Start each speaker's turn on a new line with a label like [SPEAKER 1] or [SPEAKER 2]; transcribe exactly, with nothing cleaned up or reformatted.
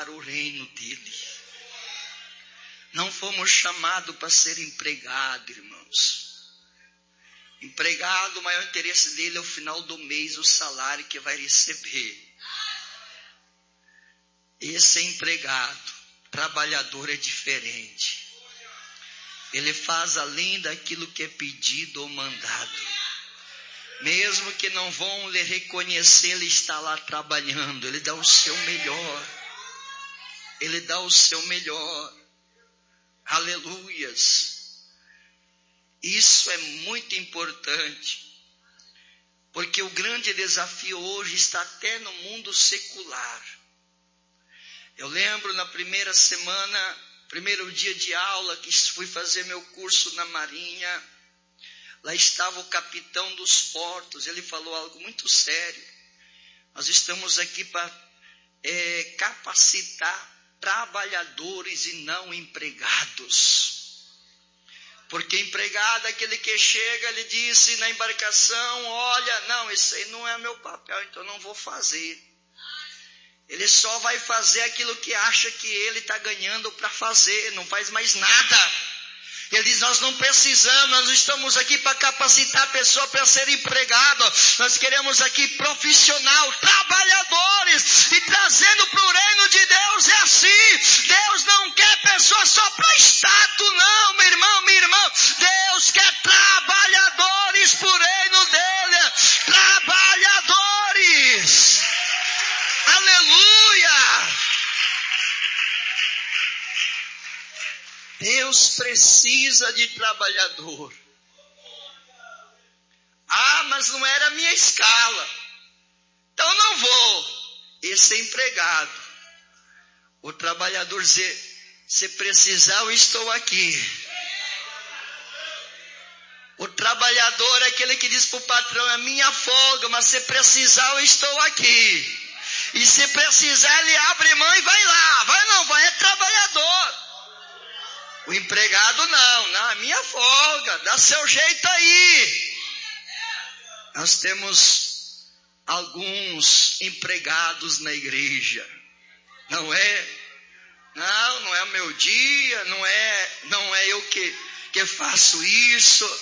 [SPEAKER 1] para o reino dele. Não fomos chamados para ser empregado, irmãos. Empregado, o maior interesse dele é o final do mês, o salário que vai receber. Esse é empregado. Trabalhador é diferente. Ele faz além daquilo que é pedido ou mandado. Mesmo que não vão lhe reconhecer, ele está lá trabalhando. Ele dá o seu melhor. Ele dá o seu melhor. Aleluias. Isso é muito importante. Porque o grande desafio hoje está até no mundo secular. Eu lembro na primeira semana, primeiro dia de aula, que fui fazer meu curso na Marinha. Lá estava o capitão dos portos. Ele falou algo muito sério. Nós estamos aqui para é, capacitar trabalhadores e não empregados. Porque empregado é aquele que chega, ele disse na embarcação, olha, não, isso aí não é meu papel, então não vou fazer. Ele só vai fazer aquilo que acha que ele está ganhando para fazer, não faz mais nada. Ele diz, nós não precisamos, nós estamos aqui para capacitar a pessoa para ser empregado. Nós queremos aqui profissional, trabalhadores, e trazendo para o reino de Deus é assim. Deus não quer pessoa só para status, não, meu irmão, minha irmã. Deus quer trabalhadores para o reino dele, trabalhadores. Aleluia! Deus precisa de trabalhador. Ah, mas não era a minha escala. Então não vou. Esse é empregado. O trabalhador diz, se precisar eu estou aqui. O trabalhador é aquele que diz para o patrão, é minha folga, mas se precisar eu estou aqui. E se precisar ele abre mão e vai lá. Vai não, vai, é trabalhador. O empregado não, não, é minha folga, dá seu jeito aí. Nós temos alguns empregados na igreja, não é? Não, não é o meu dia, não é, não é eu que, que faço isso.